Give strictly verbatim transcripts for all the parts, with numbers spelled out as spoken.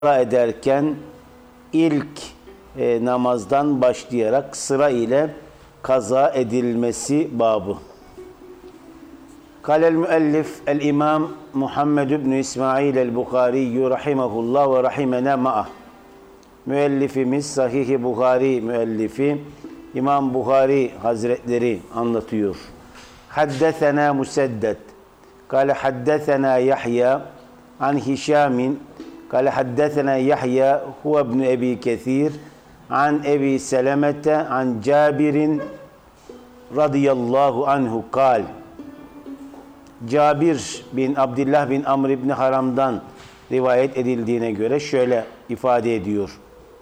ederken ilk e, namazdan başlayarak sıra ile kaza edilmesi babı. Kâlel müellif el-imam Muhammed ibn İsmail el-Bukhari rahimahullah ve rahimena ma'ah. Müellifimiz Sahih-i Bukhari müellifi İmam Bukhari Hazretleri anlatıyor. Haddesena Museddet kâle haddesena Yahya an Hişamin kâle haddesena Yahya huve ibn Ebi Kethir an Ebi Selemete an Cabirin radıyallahu anhu kâl. Cabir bin Abdullah bin Amr ibn Haram'dan rivayet edildiğine göre şöyle ifade ediyor.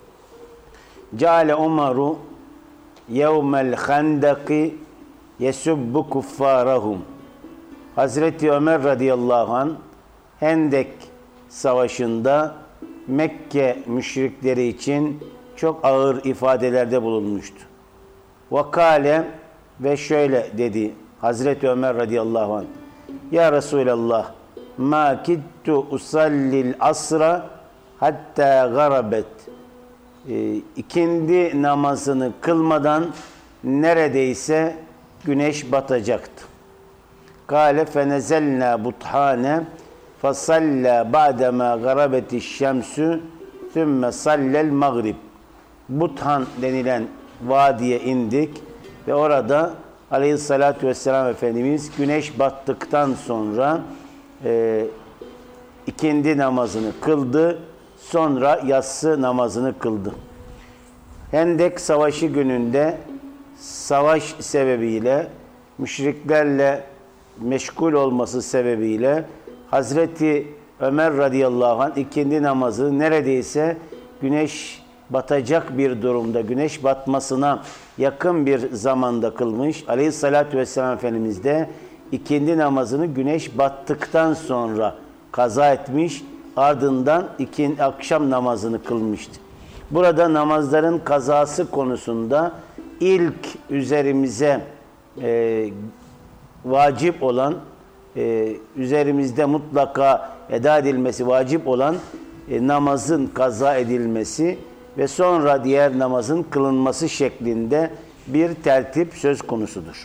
Ceale Umaru yevmel handaki yesubbu kuffarahum. Hazreti Ömer radıyallahu anh Hendek savaşında Mekke müşrikleri için çok ağır ifadelerde bulunmuştu. Vakale ve şöyle dedi Hazreti Ömer radıyallahu anh. Ya Resulallah ma kittu usallil asra hatta garabet. E, ikindi namazını kılmadan neredeyse güneş batacaktı. Kâle fenezelnâ buthâne fasallâ ba'demâ garabetiş şemsü thümme sallel mağrib. Buthan denilen vadiye indik ve orada Aleyhissalatü vesselam Efendimiz güneş battıktan sonra e, ikindi namazını kıldı. Sonra yatsı namazını kıldı. Hendek Savaşı gününde savaş sebebiyle müşriklerle meşgul olması sebebiyle Hazreti Ömer radıyallahu anh ikindi namazı neredeyse güneş batacak bir durumda, güneş batmasına yakın bir zamanda kılmış. Aleyhissalatü vesselam Efendimiz de ikindi namazını güneş battıktan sonra kaza etmiş. Ardından ikindi akşam namazını kılmıştı. Burada namazların kazası konusunda ilk üzerimize e, vacip olan, e, üzerimizde mutlaka eda edilmesi vacip olan e, namazın kaza edilmesi ve sonra diğer namazın kılınması şeklinde bir tertip söz konusudur.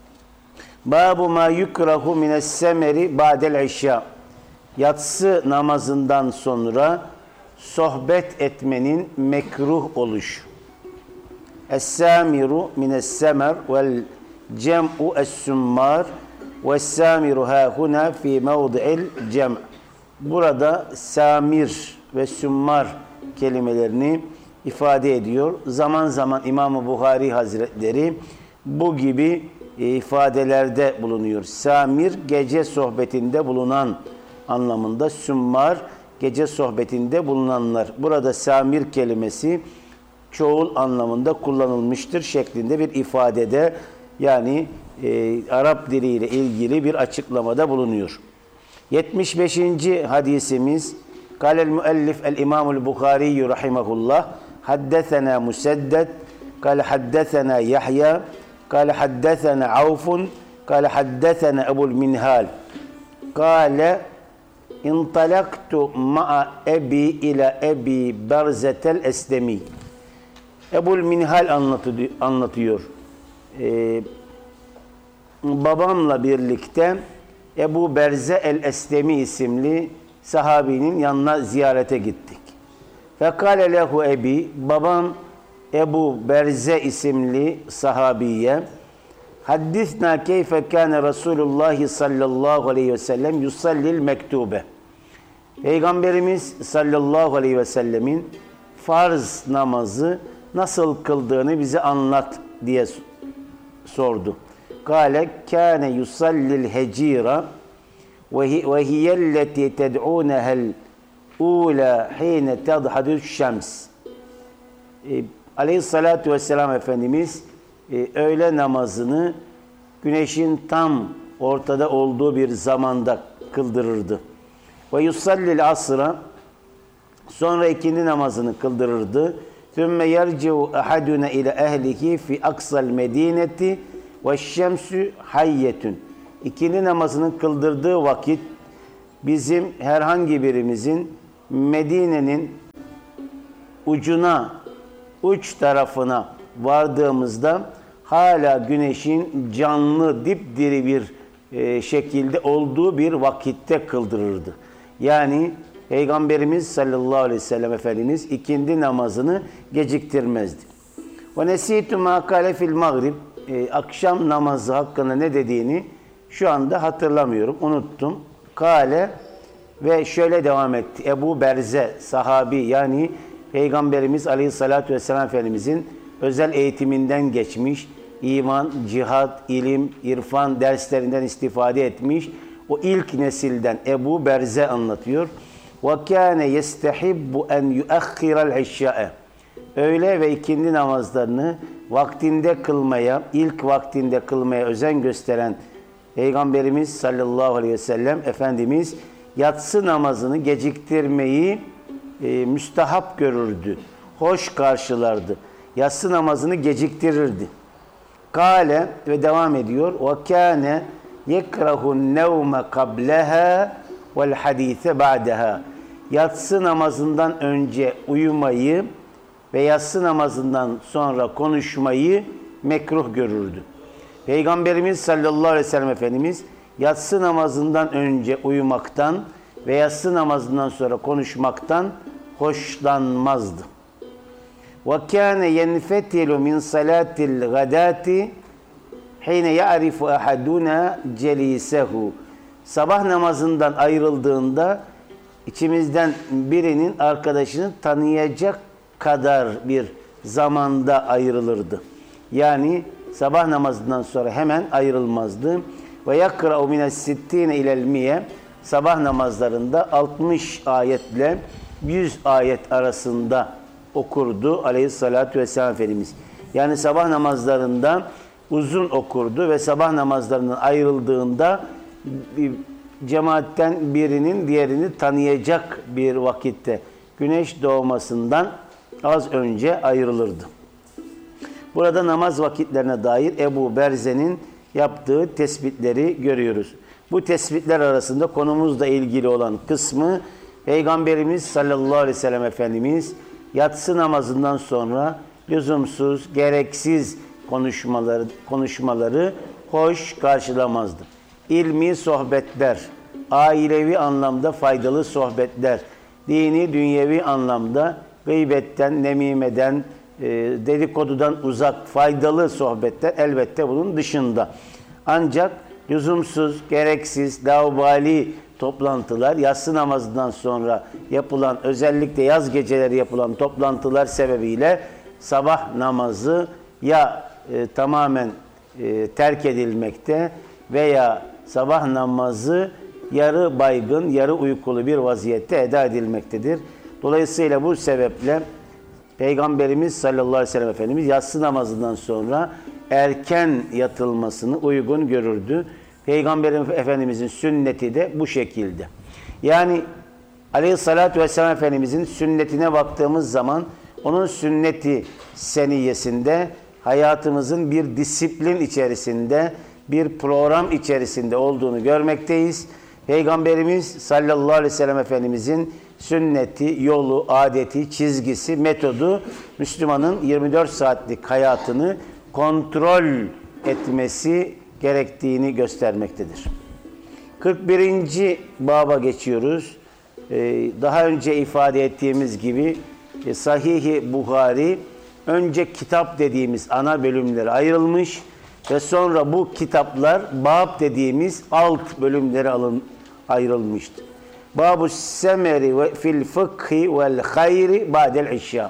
Babu ma yukrahu mines semeri ba'del işya. Yatsı namazından sonra sohbet etmenin mekruh oluşu. Es-samiru mines-semer vel cem'u es-summar ve's-samiru hâhuna fî mevdi'il cem'. Burada samir ve sümmar kelimelerini ifade ediyor. Zaman zaman İmam-ı Bukhari Hazretleri bu gibi ifadelerde bulunuyor. Samir gece sohbetinde bulunan anlamında, sümmar gece sohbetinde bulunanlar. Burada samir kelimesi çoğul anlamında kullanılmıştır şeklinde bir ifadede, yani e, Arap diliyle ilgili bir açıklamada bulunuyor. yetmiş beşinci hadisimiz Kâlel müellif el-imamul Bukhari rahimahullah haddesena Museddet kâle haddesena Yahya kâle haddesena Avfun kâle haddesena Ebul Minhal kâle intalaktu ma'a ebi ila ebi Berzetel Eslemi. Ebul Minhal anlatıyor. Ee, babamla birlikte Ebu Berze el-Eslemi isimli sahabinin yanına ziyarete gittik. Fekale lehu ebi, babam Ebu Berze isimli sahabiye, haddisna keyfe kâne Resulullah sallallahu aleyhi ve sellem yusallil mektube. Peygamberimiz sallallahu aleyhi ve sellemin farz namazı nasıl kıldığını bize anlat diye sordu. Kâle kâne yusallil hecîra ve hiyelleti ted'ûnehel ûlâ hîne tadhadü şems. E, Aleyhissalâtu vesselam Efendimiz e, öğle namazını güneşin tam ortada olduğu bir zamanda kıldırırdı. Ve yusallil asra, sonra ikindi namazını kıldırırdı. Thümme yerci'u ahaduna ila ehlihi fi aksal medineti ve şemsü hayyetun. İkindi namazını kıldırdığı vakit bizim herhangi birimizin Medine'nin ucuna, uç tarafına vardığımızda hala güneşin canlı, dipdiri bir e, şekilde olduğu bir vakitte kıldırırdı. Yani Peygamberimiz sallallahu aleyhi ve sellem Efendimiz ikindi namazını geciktirmezdi. Ve nesitu ma kâle fil mağrib, akşam namazı hakkında ne dediğini şu anda hatırlamıyorum, unuttum. Kale ve şöyle devam etti. Ebu Berze sahabi, yani Peygamberimiz aleyhissalatü vesselam Efendimizin özel eğitiminden geçmiş, iman, cihat, ilim, irfan derslerinden istifade etmiş o ilk nesilden Ebu Berze anlatıyor. وَكَانَ يَسْتَحِبُّ اَنْ يُؤَخِّرَ الْعِشَّاءَ, öğle ve ikindi namazlarını vaktinde kılmaya, ilk vaktinde kılmaya özen gösteren Peygamberimiz sallallahu aleyhi ve sellem Efendimiz yatsı namazını geciktirmeyi e, müstahap görürdü. Hoş karşılardı. Yatsı namazını geciktirirdi. Kale ve devam ediyor. وَكَانَ يَكْرَهُ النَّوْمَ قَبْلَهَا وَالْحَد۪يثَ بَعْدَهَا, yatsı namazından önce uyumayı ve yatsı namazından sonra konuşmayı mekruh görürdü. Peygamberimiz sallallahu aleyhi ve sellem Efendimiz yatsı namazından önce uyumaktan ve yatsı namazından sonra konuşmaktan hoşlanmazdı. وَكَانَ يَنْفَتِلُ مِنْ صَلَاتِ الْغَدَاتِ حِينَ يَعْرِفُ أَحَدُنَا جَلِيسَهُ, sabah namazından ayrıldığında içimizden birinin arkadaşını tanıyacak kadar bir zamanda ayrılırdı. Yani sabah namazından sonra hemen ayrılmazdı. Ve yakra'u mines sittine ilel miye, sabah namazlarında altmış ayetle yüz ayet arasında okurdu aleyhissalatü vesselam Efendimiz. Yani sabah namazlarında uzun okurdu ve sabah namazlarından ayrıldığında cemaatten birinin diğerini tanıyacak bir vakitte, güneş doğmasından az önce ayrılırdı. Burada namaz vakitlerine dair Ebu Berze'nin yaptığı tespitleri görüyoruz. Bu tespitler arasında konumuzla ilgili olan kısmı, Peygamberimiz sallallahu aleyhi ve sellem Efendimiz yatsı namazından sonra lüzumsuz, gereksiz konuşmaları, konuşmaları hoş karşılamazdı. İlmi sohbetler, ailevi anlamda faydalı sohbetler, dini, dünyevi anlamda gıybetten, nemimeden, e, dedikodudan uzak faydalı sohbetler elbette bunun dışında. Ancak lüzumsuz, gereksiz, laubali toplantılar, yatsı namazından sonra yapılan, özellikle yaz geceleri yapılan toplantılar sebebiyle sabah namazı ya e, tamamen e, terk edilmekte veya sabah namazı yarı baygın, yarı uykulu bir vaziyette eda edilmektedir. Dolayısıyla bu sebeple Peygamberimiz sallallahu aleyhi ve sellem Efendimiz yatsı namazından sonra erken yatılmasını uygun görürdü. Peygamberimiz Efendimizin sünneti de bu şekilde. Yani aleyhissalatü vesselam Efendimizin sünnetine baktığımız zaman onun sünneti seniyesinde hayatımızın bir disiplin içerisinde, bir program içerisinde olduğunu görmekteyiz. Peygamberimiz sallallahu aleyhi ve sellem Efendimizin sünneti, yolu, adeti, çizgisi, metodu Müslümanın yirmi dört saatlik hayatını kontrol etmesi gerektiğini göstermektedir. kırk birinci baba geçiyoruz. Ee, daha önce ifade ettiğimiz gibi e, Sahih-i Buhari önce kitap dediğimiz ana bölümlere ayrılmış ve sonra bu kitaplar bab dediğimiz alt bölümlere alın, ayrılmıştı. Babu semeri ve fil fıkhi vel hayri ba'del işya.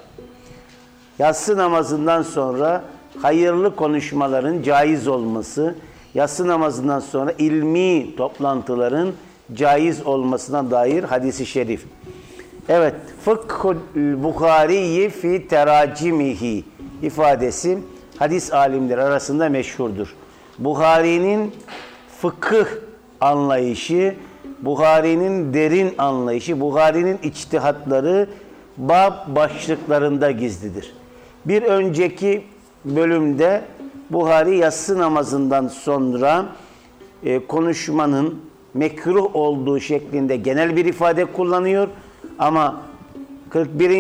Yatsı namazından sonra hayırlı konuşmaların caiz olması, yatsı namazından sonra ilmi toplantıların caiz olmasına dair hadisi şerif. Evet, fıkhul Buhari'yi fi teracimihi ifadesi hadis alimleri arasında meşhurdur. Buhari'nin fıkıh anlayışı, Buhari'nin derin anlayışı, Buhari'nin içtihatları bab başlıklarında gizlidir. Bir önceki bölümde Buhari yatsı namazından sonra e, konuşmanın mekruh olduğu şeklinde genel bir ifade kullanıyor ama kırk birinci